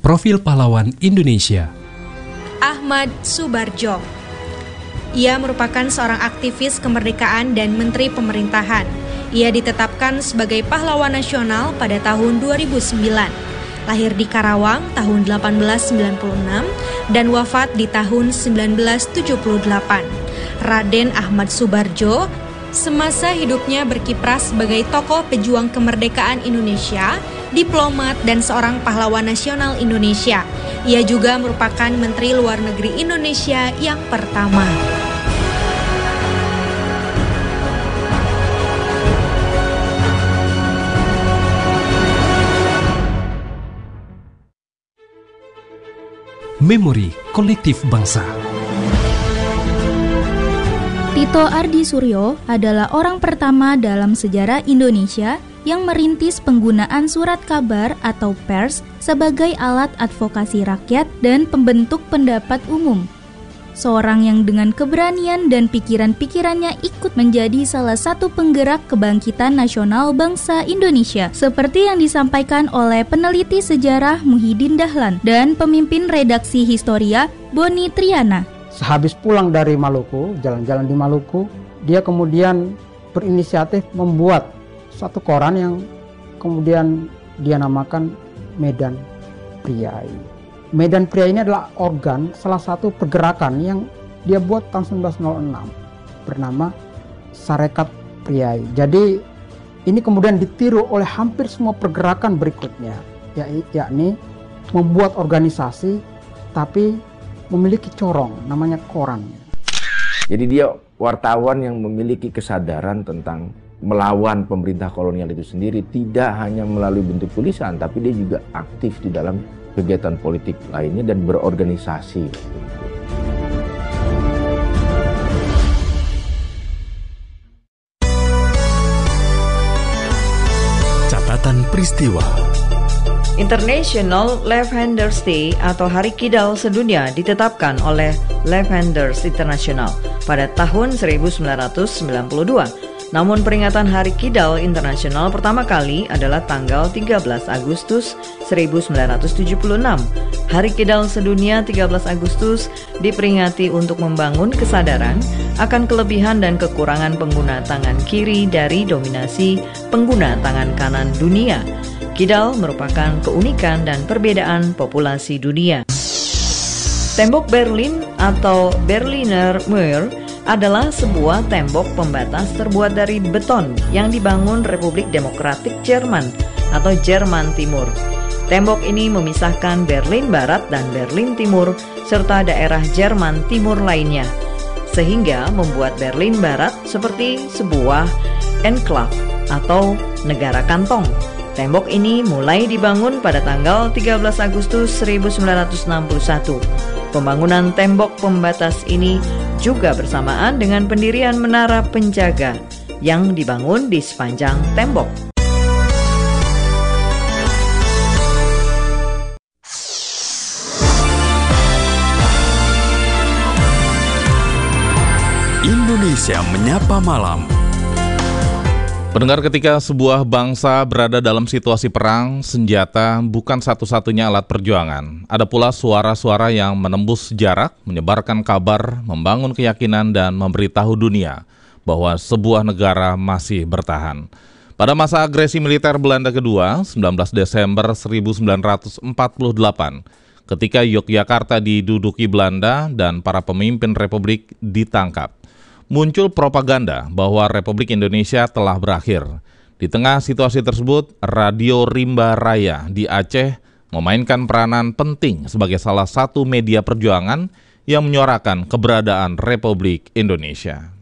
Profil Pahlawan Indonesia. Ahmad Subarjo. Ia merupakan seorang aktivis kemerdekaan dan menteri pemerintahan. Ia ditetapkan sebagai pahlawan nasional pada tahun 2009. Lahir di Karawang tahun 1896 dan wafat di tahun 1978. Raden Ahmad Subarjo semasa hidupnya berkiprah sebagai tokoh pejuang kemerdekaan Indonesia, diplomat, dan seorang pahlawan nasional Indonesia. Ia juga merupakan Menteri Luar Negeri Indonesia yang pertama. Memori Kolektif Bangsa. Tito Ardi Suryo adalah orang pertama dalam sejarah Indonesia yang merintis penggunaan surat kabar atau pers sebagai alat advokasi rakyat dan pembentuk pendapat umum. Seorang yang dengan keberanian dan pikiran-pikirannya ikut menjadi salah satu penggerak kebangkitan nasional bangsa Indonesia, seperti yang disampaikan oleh peneliti sejarah Muhyiddin Dahlan dan pemimpin redaksi Historia Boni Triana. Sehabis pulang dari Maluku, jalan-jalan di Maluku, dia kemudian berinisiatif membuat satu koran yang kemudian dia namakan Medan Priai. Medan Priai ini adalah organ salah satu pergerakan yang dia buat tahun 1906 bernama Sarekat Priai. Jadi ini kemudian ditiru oleh hampir semua pergerakan berikutnya, yakni membuat organisasi tapi memiliki corong, namanya koran. Jadi dia wartawan yang memiliki kesadaran tentang melawan pemerintah kolonial itu sendiri, tidak hanya melalui bentuk tulisan, tapi dia juga aktif di dalam kegiatan politik lainnya dan berorganisasi. Catatan peristiwa. International Left-Handers Day atau Hari Kidal Sedunia ditetapkan oleh Left-Handers International pada tahun 1992. Namun peringatan Hari Kidal Internasional pertama kali adalah tanggal 13 Agustus 1976. Hari Kidal Sedunia 13 Agustus diperingati untuk membangun kesadaran akan kelebihan dan kekurangan pengguna tangan kiri dari dominasi pengguna tangan kanan dunia. Kidal merupakan keunikan dan perbedaan populasi dunia. Tembok Berlin atau Berliner Mauer adalah sebuah tembok pembatas terbuat dari beton yang dibangun Republik Demokratik Jerman atau Jerman Timur. Tembok ini memisahkan Berlin Barat dan Berlin Timur serta daerah Jerman Timur lainnya, sehingga membuat Berlin Barat seperti sebuah enclave atau negara kantong. Tembok ini mulai dibangun pada tanggal 13 Agustus 1961. Pembangunan tembok pembatas ini juga bersamaan dengan pendirian menara penjaga yang dibangun di sepanjang tembok. Indonesia Menyapa Malam. Pendengar, ketika sebuah bangsa berada dalam situasi perang, senjata bukan satu-satunya alat perjuangan. Ada pula suara-suara yang menembus jarak, menyebarkan kabar, membangun keyakinan, dan memberitahu dunia bahwa sebuah negara masih bertahan. Pada masa agresi militer Belanda kedua, 19 Desember 1948, ketika Yogyakarta diduduki Belanda dan para pemimpin republik ditangkap, muncul propaganda bahwa Republik Indonesia telah berakhir. Di tengah situasi tersebut, Radio Rimba Raya di Aceh memainkan peranan penting sebagai salah satu media perjuangan yang menyuarakan keberadaan Republik Indonesia.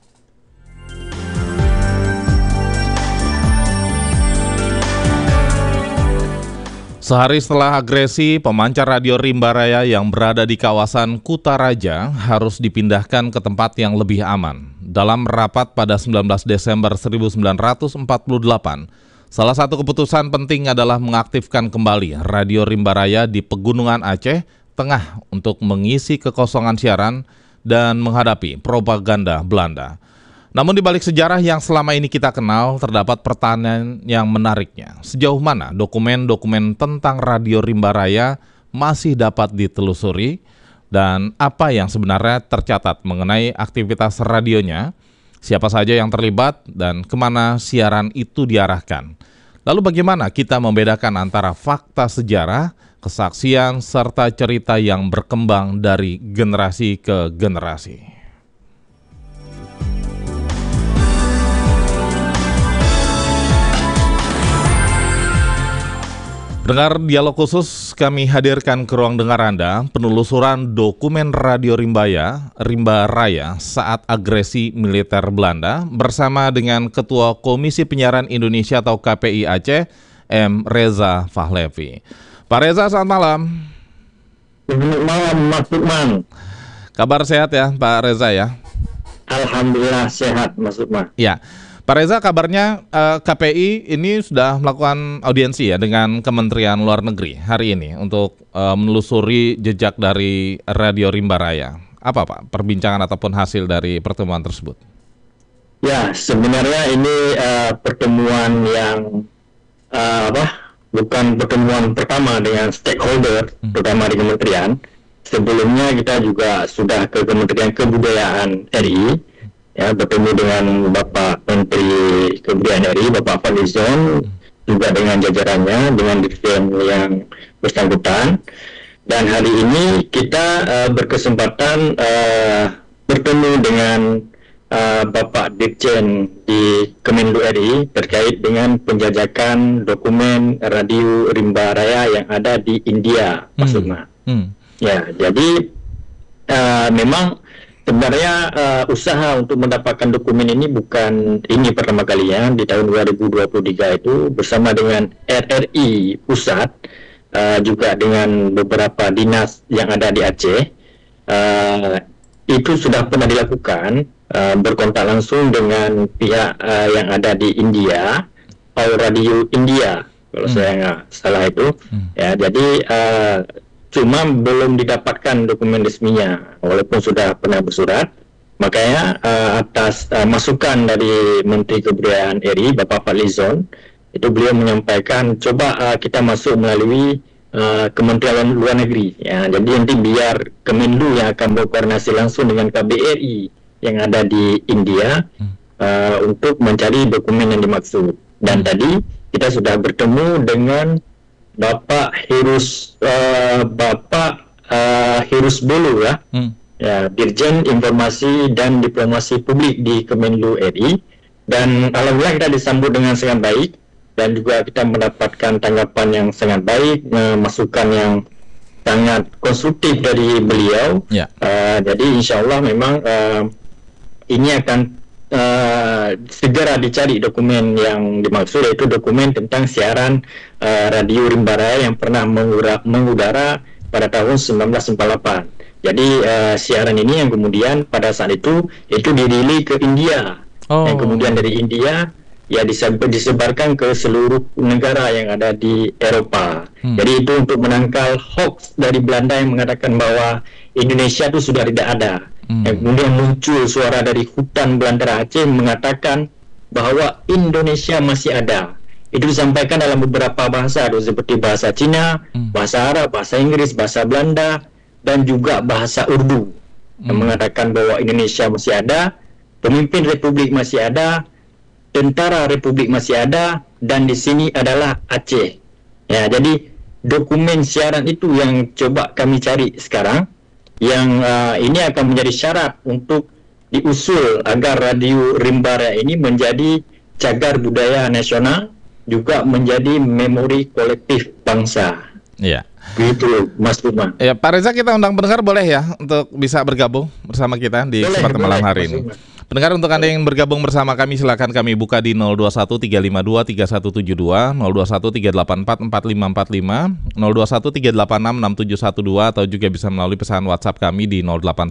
Sehari setelah agresi, pemancar Radio Rimba Raya yang berada di kawasan Kutaraja harus dipindahkan ke tempat yang lebih aman. Dalam rapat pada 19 Desember 1948, salah satu keputusan penting adalah mengaktifkan kembali Radio Rimba Raya di Pegunungan Aceh Tengah untuk mengisi kekosongan siaran dan menghadapi propaganda Belanda. Namun di balik sejarah yang selama ini kita kenal, terdapat pertanyaan yang menariknya. Sejauh mana dokumen-dokumen tentang Radio Rimba Raya masih dapat ditelusuri dan apa yang sebenarnya tercatat mengenai aktivitas radionya, siapa saja yang terlibat dan kemana siaran itu diarahkan. Lalu bagaimana kita membedakan antara fakta sejarah, kesaksian, serta cerita yang berkembang dari generasi ke generasi. Dengar dialog khusus kami hadirkan ke ruang dengar Anda penelusuran dokumen Radio Rimba Raya saat agresi militer Belanda bersama dengan Ketua Komisi Penyiaran Indonesia atau KPI Aceh, M. Reza Fahlevi. Pak Reza, selamat malam. Selamat malam, Mas Lukman. Kabar sehat ya Pak Reza ya? Alhamdulillah sehat, Mas Lukman. Ya. Pak Reza, kabarnya KPI ini sudah melakukan audiensi ya dengan Kementerian Luar Negeri hari ini untuk menelusuri jejak dari Radio Rimba Raya. Apa Pak perbincangan ataupun hasil dari pertemuan tersebut? Ya, sebenarnya ini pertemuan yang bukan pertemuan pertama dengan stakeholder, terutama di kementerian. Sebelumnya kita juga sudah ke Kementerian Kebudayaan RI. Ya, bertemu dengan Bapak Menteri Kebudayaan RI, Bapak Fadlizon, juga dengan jajarannya, dengan dirjen yang bersangkutan. Dan hari ini kita berkesempatan bertemu dengan Bapak Dirjen di Kemenlu RI terkait dengan penjajakan dokumen Radio Rimba Raya yang ada di India, Mas Lukman. Ya, jadi memang sebenarnya usaha untuk mendapatkan dokumen ini bukan ini pertama kalinya. Di tahun 2023 itu bersama dengan RRI Pusat, juga dengan beberapa dinas yang ada di Aceh, itu sudah pernah dilakukan, berkontak langsung dengan pihak yang ada di India, All Radio India, kalau saya nggak salah itu. Ya, jadi cuma belum didapatkan dokumen resminya, walaupun sudah pernah bersurat. Makanya atas masukan dari Menteri Kebudayaan RI, Bapak Fadlizon, itu beliau menyampaikan coba kita masuk melalui Kementerian Luar Negeri. Ya, jadi nanti biar Kemenlu yang akan berkoordinasi langsung dengan KBRI yang ada di India untuk mencari dokumen yang dimaksud. Dan tadi kita sudah bertemu dengan Bapak Hirus Bolu ya, Dirjen Informasi dan Diplomasi Publik di Kemenlu RI, dan alhamdulillah kita disambut dengan sangat baik dan juga kita mendapatkan tanggapan yang sangat baik, masukan yang sangat konstruktif dari beliau. Jadi insya Allah memang ini akan segera dicari dokumen yang dimaksud, yaitu dokumen tentang siaran Radio Rimba Raya yang pernah mengudara pada tahun 1948. Jadi siaran ini yang kemudian pada saat itu dirilis ke India, yang kemudian dari India ya disebarkan ke seluruh negara yang ada di Eropa. Jadi itu untuk menangkal hoax dari Belanda yang mengatakan bahwa Indonesia itu sudah tidak ada. Yang kemudian muncul suara dari hutan belantara Aceh mengatakan bahwa Indonesia masih ada. Itu disampaikan dalam beberapa bahasa, seperti bahasa Cina, bahasa Arab, bahasa Inggris, bahasa Belanda, dan juga bahasa Urdu, yang mengatakan bahwa Indonesia masih ada, pemimpin Republik masih ada, tentara Republik masih ada, dan di sini adalah Aceh. Ya, jadi dokumen siaran itu yang coba kami cari sekarang, yang ini akan menjadi syarat untuk diusul agar Radio Rimba Raya ini menjadi cagar budaya nasional, juga menjadi memori kolektif bangsa. Iya. Gitu, Mas Lukman. Ya, Pak Reza, kita undang pendengar boleh ya untuk bisa bergabung bersama kita di kesempatan malam hari ini. Pendengar, untuk Anda yang bergabung bersama kami, silakan kami buka di 021-352-3172, 021-384-4545, 021-386-6712, atau juga bisa melalui pesan WhatsApp kami di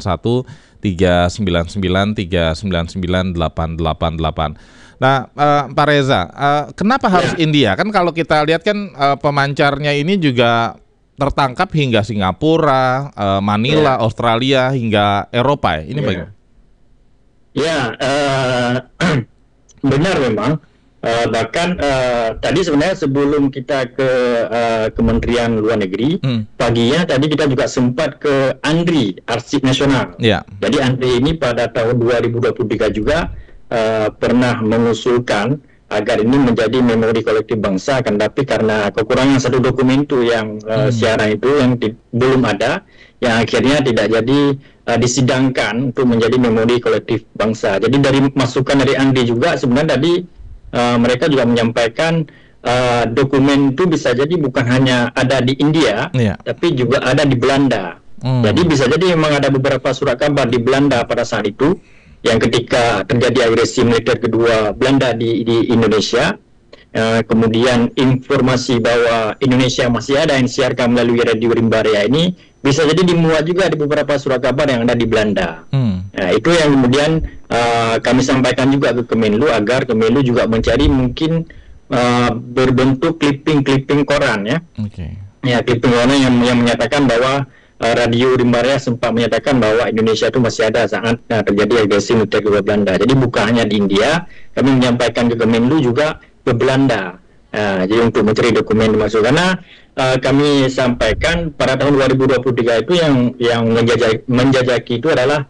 081-399-399-888. Nah, Pak Reza, kenapa harus India? Kan kalau kita lihat kan pemancarnya ini juga tertangkap hingga Singapura, Manila, Australia, hingga Eropa. Ini bagaimana? Ya, benar memang. Bahkan tadi sebenarnya sebelum kita ke Kementerian Luar Negeri, paginya tadi kita juga sempat ke ANDRI, Arsip Nasional. Jadi ANDRI ini pada tahun 2023 juga pernah mengusulkan agar ini menjadi memori kolektif bangsa, kan tapi karena kekurangan satu dokumen itu yang siaran itu yang belum ada, yang akhirnya tidak jadi disidangkan untuk menjadi memori kolektif bangsa. Jadi dari masukan dari ANDRI juga sebenarnya tadi mereka juga menyampaikan dokumen itu bisa jadi bukan hanya ada di India, tapi juga ada di Belanda. Jadi bisa jadi memang ada beberapa surat kabar di Belanda pada saat itu, yang ketika terjadi agresi militer kedua Belanda di Indonesia, kemudian informasi bahwa Indonesia masih ada yang disiarkan melalui Radio Rimbaria ini bisa jadi dimuat juga di beberapa surat kabar yang ada di Belanda. Nah, itu yang kemudian kami sampaikan juga ke Kemenlu agar Kemenlu juga mencari mungkin berbentuk clipping koran ya. Ya, clipping koran yang menyatakan bahwa Radio Rimbaria sempat menyatakan bahwa Indonesia itu masih ada saat terjadi agresi militer kedua Belanda. Jadi bukan hanya di India, kami menyampaikan ke Kemenlu juga ke Belanda. Jadi untuk mencari dokumen dimaksud, karena kami sampaikan pada tahun 2023 itu yang menjajaki itu adalah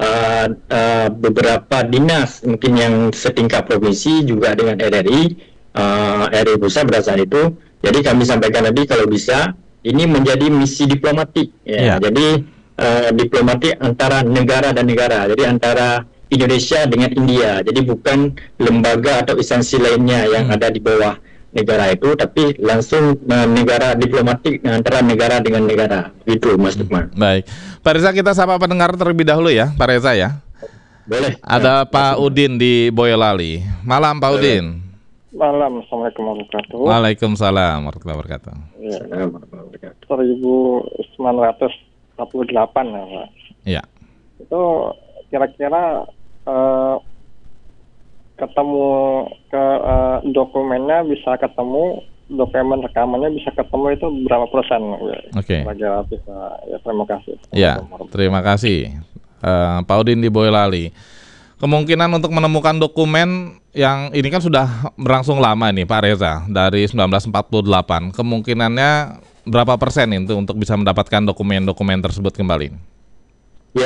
beberapa dinas mungkin yang setingkat provinsi juga dengan RRI pusat pada saat itu. Jadi kami sampaikan tadi kalau bisa ini menjadi misi diplomatik ya. Jadi diplomatik antara negara dan negara, jadi antara Indonesia dengan India, jadi bukan lembaga atau instansi lainnya yang ada di bawah negara itu, tapi langsung negara diplomatik antara negara dengan negara. Itu Mas Lukman. Baik, Pak Reza, kita sapa pendengar terlebih dahulu ya, Pak Reza ya. Boleh. Ada Pak Udin di Boyolali. Malam Pak Udin. Malam, Assalamualaikum warahmatullahi wabarakatuh. Waalaikumsalam warahmatullahi wabarakatuh. 1948 ya Pak. Iya. Itu kira-kira ketemu dokumennya bisa ketemu, dokumen rekamannya bisa ketemu itu berapa persen? Terima kasih. Ya, terima kasih Pak Udin di Boyolali. Kemungkinan untuk menemukan dokumen yang ini kan sudah berlangsung lama nih Pak Reza, dari 1948. Kemungkinannya berapa persen itu untuk bisa mendapatkan dokumen-dokumen tersebut kembali?